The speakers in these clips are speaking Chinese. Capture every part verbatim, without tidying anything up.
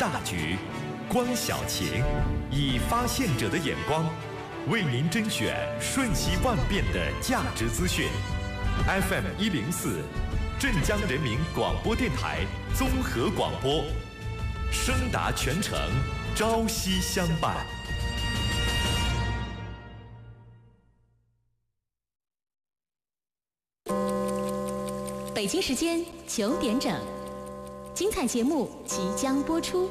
大局，观小情，以发现者的眼光，为您甄选瞬息万变的价值资讯。F M 一零四，镇江人民广播电台综合广播，声达全城，朝夕相伴。 北京时间九点整，精彩节目即将播出。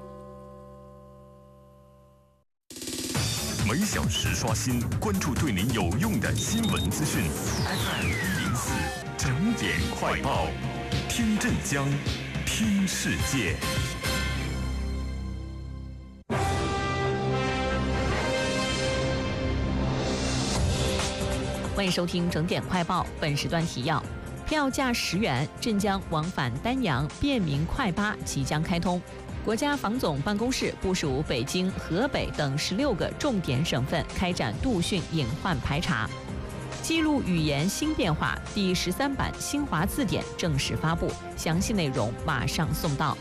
每小时刷新，关注对您有用的新闻资讯。F M 一零四整点快报，听镇江，听世界。 欢迎收听整点快报，本时段提要。票价十元，镇江往返丹阳便民快巴即将开通。国家防总办公室部署北京、河北等十六个重点省份开展杜训隐患排查。记录语言新变化第十三版新华字典正式发布，详细内容马上送到。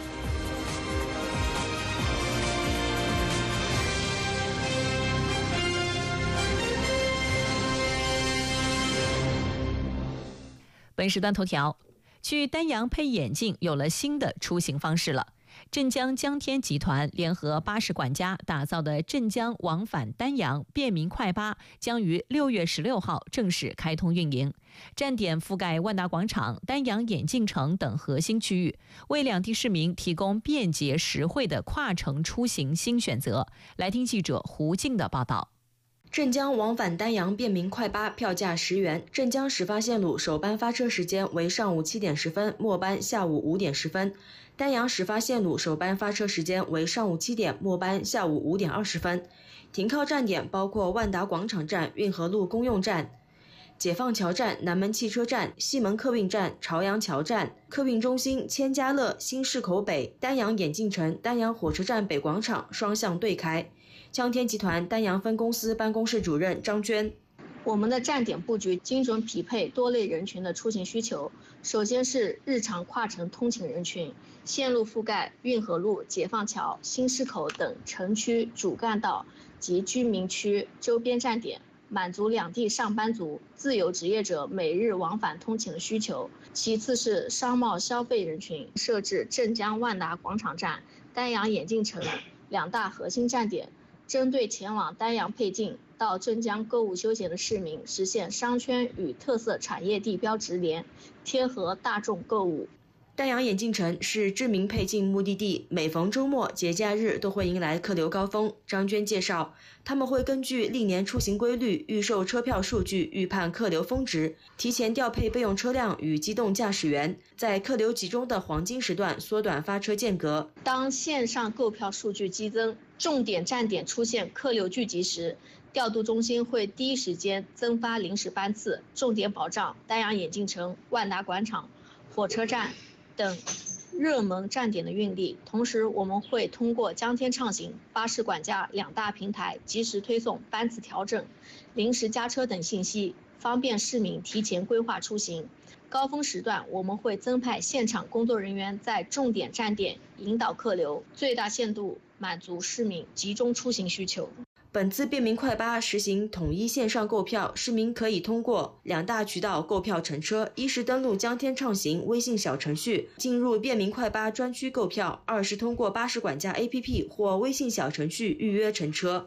本时段头条：去丹阳配眼镜有了新的出行方式了。镇江江天集团联合巴士管家打造的镇江往返丹阳便民快巴将于六月十六号正式开通运营，站点覆盖万达广场、丹阳眼镜城等核心区域，为两地市民提供便捷实惠的跨城出行新选择。来听记者胡静的报道。 镇江往返丹阳便民快巴票价十元，镇江始发线路首班发车时间为上午七点十分，末班下午五点十分；丹阳始发线路首班发车时间为上午七点，末班下午五点二十分。停靠站点包括万达广场站、运河路公用站、解放桥站、南门汽车站、西门客运站、朝阳桥站、客运中心、千家乐、新市口北、丹阳眼镜城、丹阳火车站北广场双向对开。江天集团丹阳分公司办公室主任张娟： 我们的站点布局精准匹配多类人群的出行需求。首先是日常跨城通勤人群，线路覆盖运河路、解放桥、新市口等城区主干道及居民区周边站点，满足两地上班族、自由职业者每日往返通勤的需求。其次是商贸消费人群，设置镇江万达广场站、丹阳眼镜城两大核心站点，针对前往丹阳配镜到镇江购物休闲的市民，实现商圈与特色产业地标直连，贴合大众购物。 丹阳眼镜城是知名配镜目的地，每逢周末、节假日都会迎来客流高峰。张娟介绍，他们会根据历年出行规律、预售车票数据预判客流峰值，提前调配备用车辆与机动驾驶员，在客流集中的黄金时段缩短发车间隔。 当线上购票数据激增，重点站点出现客流聚集时，调度中心会第一时间增发临时班次，重点保障丹阳眼镜城、万达广场、火车站等热门站点的运力。同时，我们会通过江天畅行、巴士管家两大平台及时推送班次调整、临时加车等信息，方便市民提前规划出行。高峰时段，我们会增派现场工作人员在重点站点引导客流，最大限度满足市民集中出行需求。 本次便民快巴实行统一线上购票，市民可以通过两大渠道购票乘车：一是登录江天畅行微信小程序进入便民快巴专区购票；二是通过巴士管家 A P P 或微信小程序预约乘车。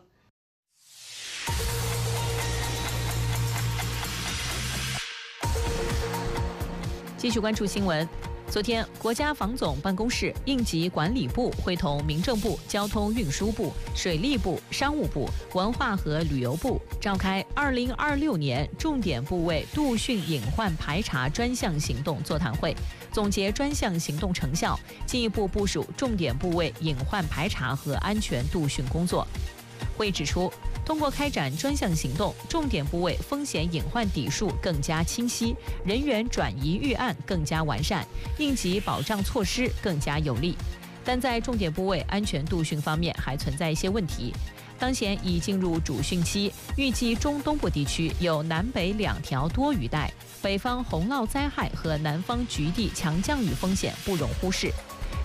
继续关注新闻。昨天，国家防总办公室、应急管理部会同民政部、交通运输部、水利部、商务部、文化和旅游部召开二零二六年重点部位杜训隐患排查专项行动座谈会，总结专项行动成效，进一步部署重点部位隐患排查和安全杜训工作。会指出，通过开展专项行动，重点部位风险隐患底数更加清晰，人员转移预案更加完善，应急保障措施更加有力。但在重点部位安全杜训方面还存在一些问题。当前已进入主汛期，预计中东部地区有南北两条多雨带，北方洪涝灾害和南方局地强降雨风险不容忽视。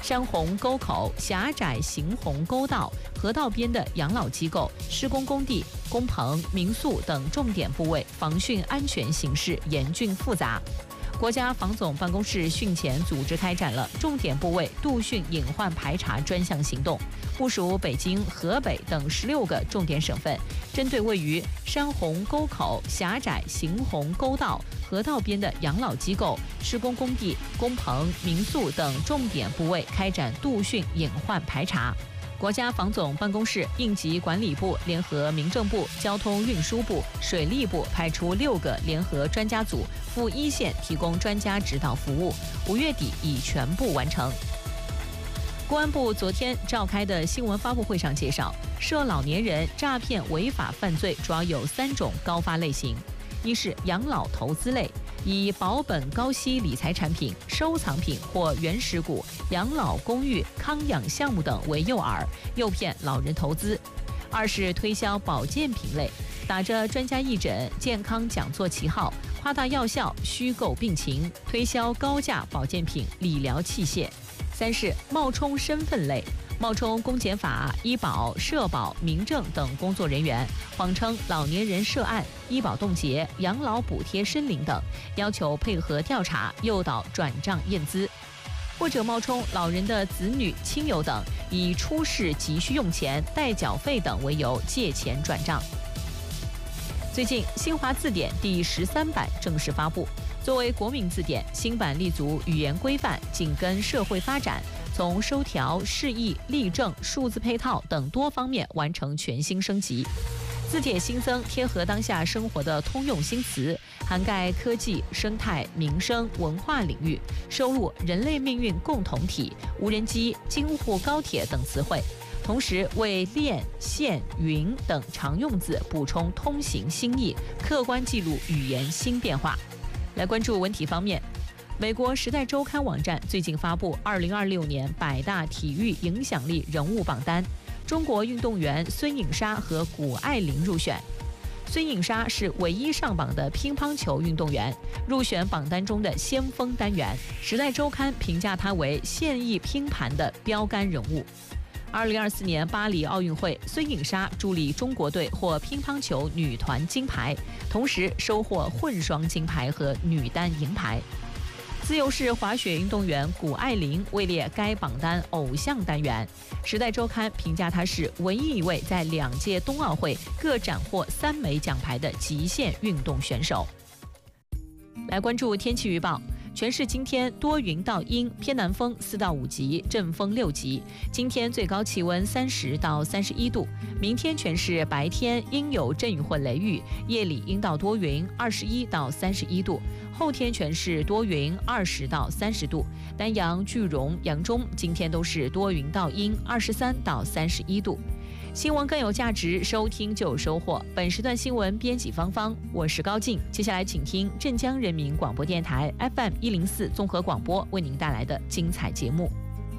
山洪沟口狭窄行洪沟道、河道边的养老机构、施工工地、工棚、民宿等重点部位防汛安全形势严峻复杂。国家防总办公室汛前组织开展了重点部位杜汛隐患排查专项行动，部署北京、河北等十六个重点省份，针对位于山洪沟口狭窄行洪沟道、河道边的养老机构、施工工地、工棚、民宿等重点部位开展杜汛隐患排查。国家防总办公室、应急管理部联合民政部、交通运输部、水利部派出六个联合专家组赴一线提供专家指导服务，五月底已全部完成。公安部昨天召开的新闻发布会上介绍，涉老年人诈骗违法犯罪主要有三种高发类型：一是养老投资类，以保本高息理财产品、收藏品或原始股、养老公寓、康养项目等为诱饵，诱骗老人投资；二是推销保健品类，打着专家义诊、健康讲座旗号，夸大药效、虚构病情，推销高价保健品、理疗器械；三是冒充身份类，冒充公检法、医保、社保、民政等工作人员，谎称老年人涉案、医保冻结、养老补贴申领等，要求配合调查，诱导转账验资；或者冒充老人的子女、亲友等，以出示急需用钱、代缴费等为由借钱转账。最近，新华字典第十三版正式发布。作为国民字典，新版立足语言规范，紧跟社会发展，从收条、释义、例证、数字配套等多方面完成全新升级。字典新增贴合当下生活的通用新词，涵盖科技、生态、民生、文化领域，收录人类命运共同体、无人机、京沪高铁等词汇。同时为链、线、云等常用字补充通行新义，客观记录语言新变化。来关注文体方面，美国《时代周刊》网站最近发布二零二六年百大体育影响力人物榜单，中国运动员孙颖莎和谷爱凌入选。孙颖莎是唯一上榜的乒乓球运动员，入选榜单中的先锋单元。《时代周刊》评价她为现役拼盘的标杆人物。二零二四年巴黎奥运会，孙颖莎助力中国队获乒乓球女团金牌，同时收获混双金牌和女单银牌。自由式滑雪运动员谷爱凌位列该榜单偶像单元。时代周刊评价她是唯一一位在两届冬奥会各斩获三枚奖牌的极限运动选手。来关注天气预报。全市今天多云到阴，偏南风四到五级，阵风六级。今天最高气温三十到三十一度。明天全市白天阴有阵雨或雷雨，夜里阴到多云，二十一到三十一度。后天全市多云，二十到三十度。丹阳、句容、扬中今天都是多云到阴，二十三到三十一度。新闻更有价值，收听就有收获。本时段新闻编辑芳芳，我是高静。接下来请听镇江人民广播电台 F M 一零四综合广播为您带来的精彩节目。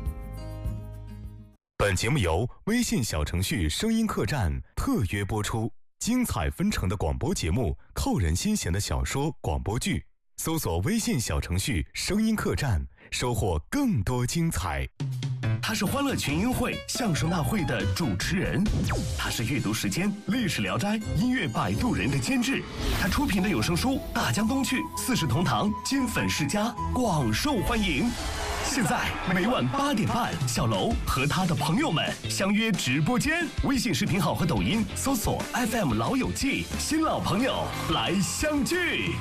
本节目由微信小程序声音客栈特约播出，精彩纷呈的广播节目，扣人心弦的小说、广播剧，搜索微信小程序声音客栈，收获更多精彩。 他是欢乐群英会相声大会的主持人，他是阅读时间历史聊斋音乐摆渡人的监制，他出品的有声书《大江东去》《四世同堂》金粉世家广受欢迎。现在每晚八点半，小楼和他的朋友们相约直播间，微信视频号和抖音搜索 F M 老友记，新老朋友来相聚。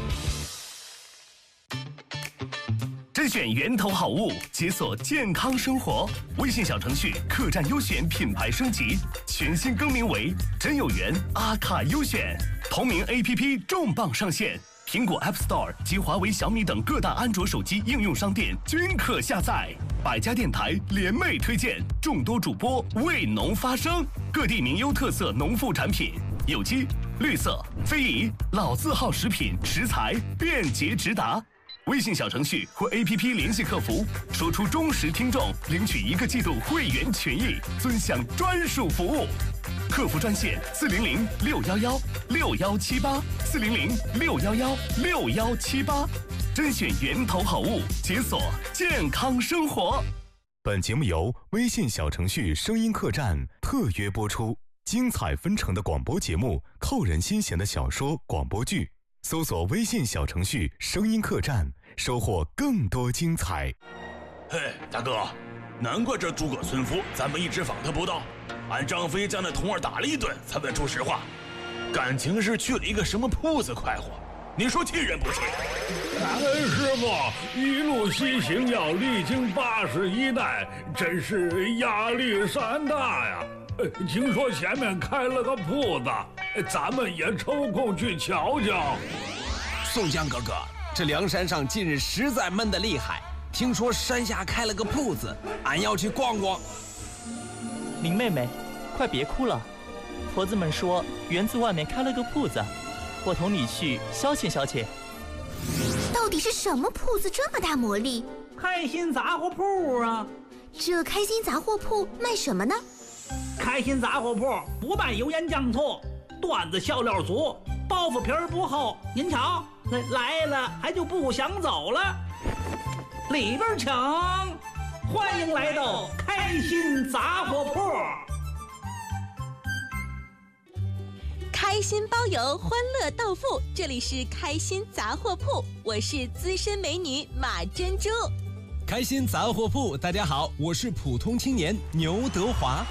甄选源头好物，解锁健康生活。微信小程序客栈优选品牌升级，全新更名为真有缘阿卡优选。同名 A P P 重磅上线，苹果 App Store 及华为、小米等各大安卓手机应用商店均可下载。百家电台联袂推荐，众多主播为农发声，各地名优特色农副产品，有机、绿色、非遗、老字号食品食材便捷直达。微信小程序或 A P P 联系客服，说出忠实听众，领取一个季度会员权益，尊享专属服务。客服专线四零零六幺幺六幺七八四零零六幺幺六幺七八，甄选源头好物，解锁健康生活。 本节目由微信小程序声音客栈特约播出，精彩纷呈的广播节目，扣人心弦的小说广播剧，搜索微信小程序声音客栈，收获更多精彩。 嘿，大哥，难怪这诸葛村夫咱们一直访他不到，俺张飞将那童儿打了一顿才问出实话，感情是去了一个什么铺子快活，你说气人不气？ 哎，师傅，一路西行要历经八十一难，真是压力山大呀。听说前面开了个铺子，咱们也抽空去瞧瞧。 宋江哥哥，这梁山上近日实在闷得厉害，听说山下开了个铺子，俺要去逛逛。 林妹妹，快别哭了，婆子们说园子外面开了个铺子，我同你去消遣消遣。 到底是什么铺子这么大魔力？ 开心杂货铺啊！ 这开心杂货铺卖什么呢？ 开心杂货铺不卖油盐酱醋，段子笑料足，包袱皮儿不厚。您瞧，来了还就不想走了。里边请，欢迎来到开心杂货铺。 开心包邮，欢乐到付，这里是开心杂货铺，我是资深美女马珍珠。 开心杂货铺，大家好，我是普通青年牛德华。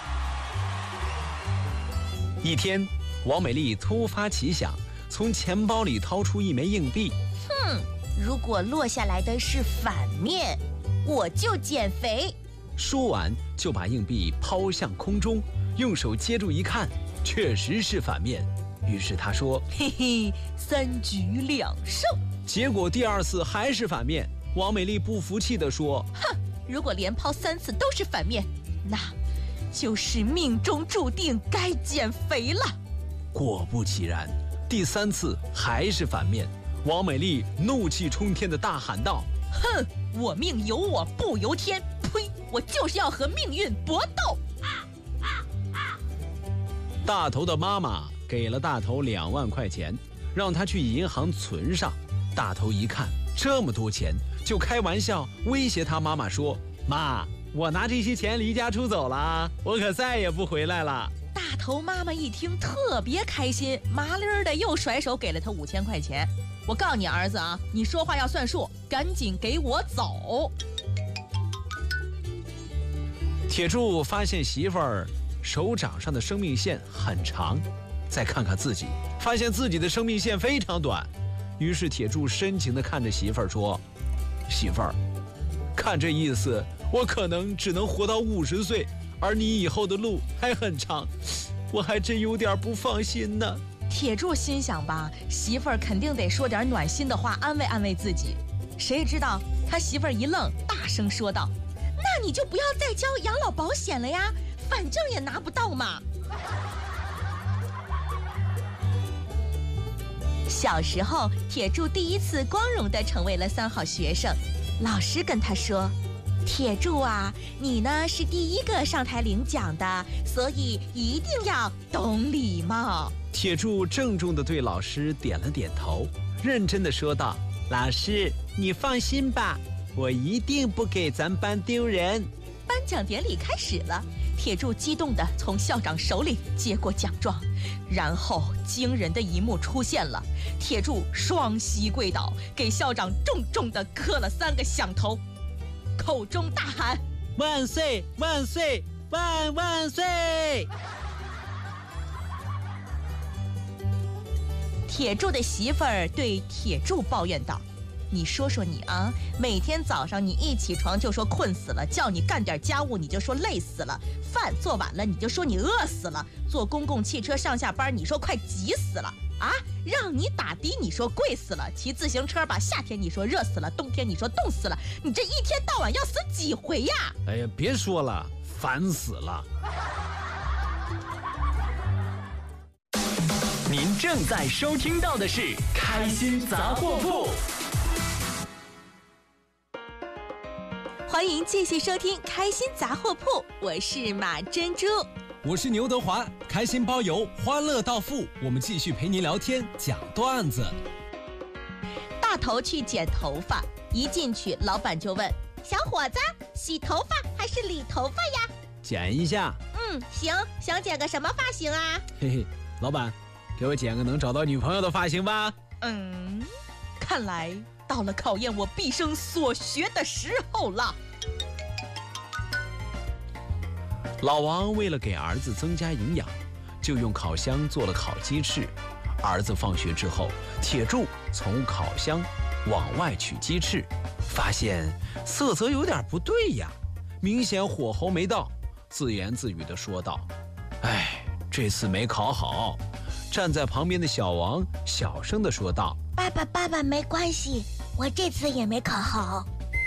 一天，王美丽突发奇想，从钱包里掏出一枚硬币。 哼，如果落下来的是反面，我就减肥。 说完，就把硬币抛向空中，用手接住一看，确实是反面。于是他说：“ 嘿嘿，三局两胜。” 结果第二次还是反面。王美丽不服气地说：“ 哼，如果连抛三次都是反面，那就是命中注定该减肥了。” 果不其然，第三次还是反面。王美丽怒气冲天地大喊道：“ 哼，我命由我不由天！呸！我就是要和命运搏斗！” 大头的妈妈给了大头两万块钱，让他去银行存上。大头一看这么多钱，就开玩笑威胁他妈妈说：“妈，我拿这些钱离家出走了，我可再也不回来了。” 大头妈妈一听特别开心，麻利儿的又甩手给了他五千块钱。我告诉你儿子啊，你说话要算数，赶紧给我走。 铁柱发现媳妇儿手掌上的生命线很长，再看看自己，发现自己的生命线非常短。于是铁柱深情地看着媳妇儿说：“媳妇儿，看这意思，我可能只能活到五十岁，而你以后的路还很长，我还真有点不放心呢。” 铁柱心想吧，媳妇儿肯定得说点暖心的话安慰安慰自己。谁知道他媳妇儿一愣，大声说道：“那你就不要再交养老保险了呀，反正也拿不到嘛。”小时候，铁柱第一次光荣地成为了三好学生。老师跟他说：“铁柱啊，你呢是第一个上台领奖的，所以一定要懂礼貌。” 铁柱郑重地对老师点了点头，认真地说道：“老师，你放心吧，我一定不给咱班丢人。” 颁奖典礼开始了，铁柱激动地从校长手里接过奖状，然后惊人的一幕出现了，铁柱双膝跪倒，给校长重重地磕了三个响头，口中大喊：“ 万岁万岁万万岁！” 铁柱的媳妇儿对铁柱抱怨道：“你说说你啊，每天早上你一起床就说困死了，叫你干点家务你就说累死了，饭做晚了你就说你饿死了，坐公共汽车上下班你说快急死了啊，让你打的你说贵死了，骑自行车吧，夏天你说热死了，冬天你说冻死了，你这一天到晚要死几回呀？” 哎呀，别说了，烦死了。 您正在收听到的是开心杂货铺。 欢迎继续收听开心杂货铺，我是马珍珠， 我是牛德华。开心包邮，欢乐到付，我们继续陪您聊天讲段子。 大头去剪头发，一进去老板就问：“ 小伙子，洗头发还是理头发呀？ 剪一下。 嗯，行，想剪个什么发型啊？ 嘿嘿，老板，给我剪个能找到女朋友的发型吧。 嗯，看来到了考验我毕生所学的时候了。 老王为了给儿子增加营养，就用烤箱做了烤鸡翅。儿子放学之后，铁柱从烤箱往外取鸡翅，发现色泽有点不对呀，明显火候没到，自言自语地说道：“哎，这次没烤好。”站在旁边的小王小声地说道：“ 爸爸，爸爸，没关系，我这次也没烤好。”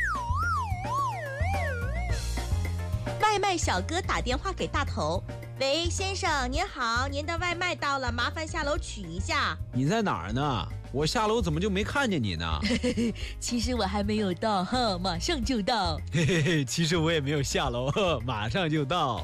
外卖小哥打电话给大头：“喂，先生您好，您的外卖到了，麻烦下楼取一下。”“ 你在哪儿呢？我下楼怎么就没看见你呢？”“ 其实我还没有到，哈，马上就到。”“ 嘿嘿嘿，其实我也没有下楼，呵，马上就到。”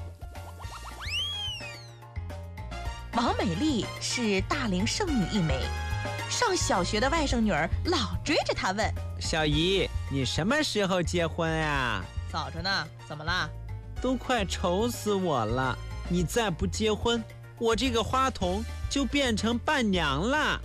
王美丽是大龄剩女一枚，上小学的外甥女儿老追着她问：“ 小姨，你什么时候结婚啊？”“ 早着呢，怎么啦？”“ 都快愁死我了！你再不结婚，我这个花童就变成伴娘了。”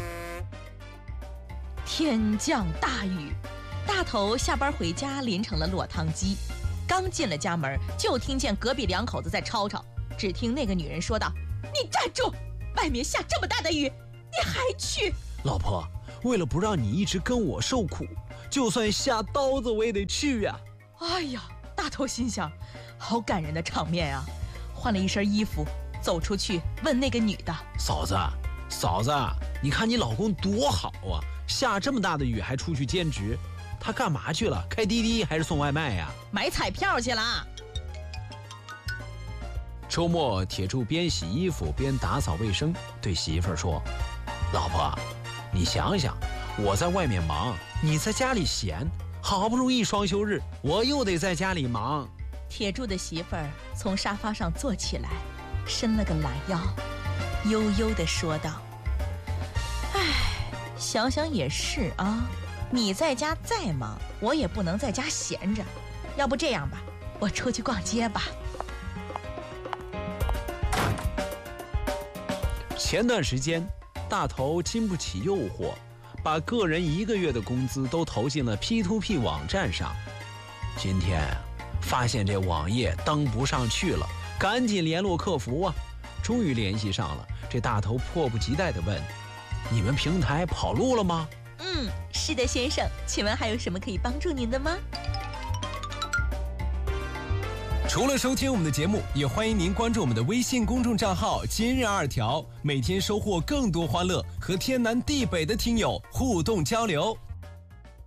天降大雨，大头下班回家淋成了落汤鸡。刚进了家门，就听见隔壁两口子在吵吵。只听那个女人说道：“你站住！外面下这么大的雨，你还去？”“ 老婆，为了不让你一直跟我受苦，就算下刀子我也得去呀。” 哎呀，大头心想，好感人的场面啊！换了一身衣服，走出去问那个女的：“ 嫂子，嫂子，你看你老公多好啊！下这么大的雨还出去兼职，他干嘛去了？开滴滴还是送外卖呀？”“ 买彩票去了。” 周末，铁柱边洗衣服边打扫卫生，对媳妇儿说：“老婆，你想想，我在外面忙，你在家里闲，好不容易双休日，我又得在家里忙。” 铁柱的媳妇儿从沙发上坐起来，伸了个懒腰，悠悠地说道：“哎，想想也是啊，你在家再忙，我也不能在家闲着。要不这样吧，我出去逛街吧。” 前段时间，大头经不起诱惑，把个人一个月的工资都投进了 P to P 网站上。今天发现这网页登不上去了，赶紧联络客服啊！终于联系上了，这大头迫不及待地问：“你们平台跑路了吗？”“ 嗯，是的，先生，请问还有什么可以帮助您的吗？” 除了收听我们的节目，也欢迎您关注我们的微信公众账号今日二条，每天收获更多欢乐，和天南地北的听友互动交流。